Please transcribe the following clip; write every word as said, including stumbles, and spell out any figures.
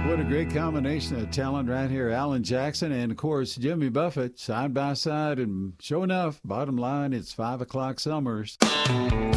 What a great combination of talent right here. Alan Jackson and, of course, Jimmy Buffett, side by side. And sure enough, bottom line, it's five o'clock Summers.